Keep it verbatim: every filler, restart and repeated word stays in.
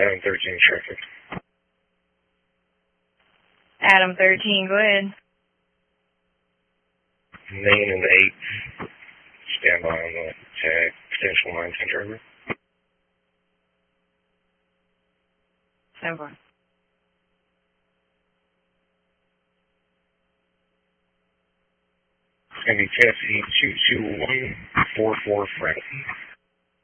Adam thirteen traffic. Adam thirteen, go ahead. Nine and eight. Stand by on the tag. Potential nine ten driver. Stand by. It's going to be Tennessee two two one four four Franklin.